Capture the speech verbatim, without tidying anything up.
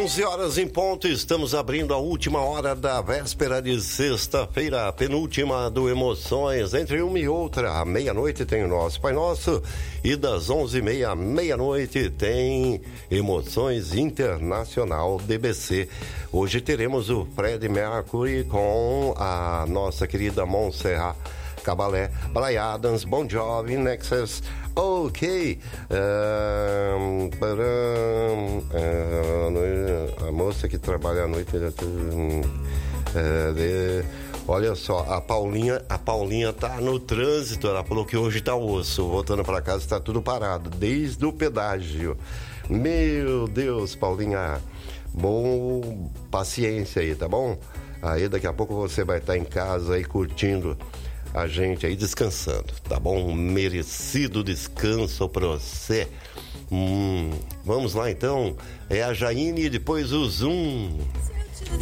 onze horas em ponto, estamos abrindo a última hora da véspera de sexta-feira, penúltima do Emoções. Entre uma e outra, à meia-noite tem o nosso Pai Nosso e das onze e meia à meia-noite tem Emoções Internacional D B C. Hoje teremos o Fred Mercury com a nossa querida Montserrat Cabalé, Bryan Adams, Bon Jovi, Nexus, ok, um, um, um, a moça que trabalha à noite, um, uh, de, olha só, a Paulinha, a Paulinha tá no trânsito, ela falou que hoje tá osso, voltando para casa está tudo parado, desde o pedágio. Meu Deus, Paulinha, bom, paciência aí, tá bom? Aí daqui a pouco você vai estar em casa aí curtindo a gente aí descansando, tá bom? Um merecido descanso pra você. Hum, vamos lá então, é a Jaine e depois o Zoom.